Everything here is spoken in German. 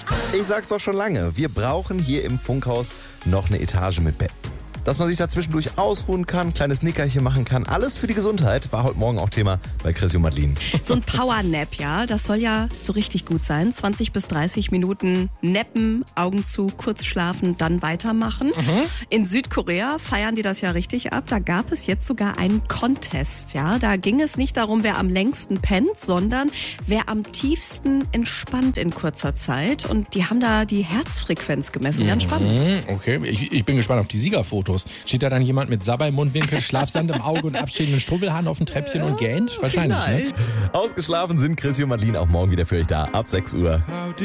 Ich sag's doch schon lange, wir brauchen hier im Funkhaus noch eine Etage mit Betten. Dass man sich da zwischendurch ausruhen kann, kleines Nickerchen machen kann, alles für die Gesundheit, war heute Morgen auch Thema bei Chrissy und Madeline. So ein Powernap, ja, das soll ja so richtig gut sein. 20 bis 30 Minuten nappen, Augen zu, kurz schlafen, dann weitermachen. In Südkorea feiern die das ja richtig ab. Da gab es jetzt sogar einen Contest, ja. Da ging es nicht darum, wer am längsten pennt, sondern wer am tiefsten entspannt in kurzer Zeit. Und die haben da die Herzfrequenz gemessen. Ganz spannend. Okay, ich bin gespannt auf die Siegerfotos. Steht da dann jemand mit Sabber im Mundwinkel, Schlafsand im Auge und abstehenden Strubbelhahn auf dem Treppchen und gähnt? Wahrscheinlich, ne? Ausgeschlafen sind Chrissy und Madeline auch morgen wieder für euch da, ab 6 Uhr.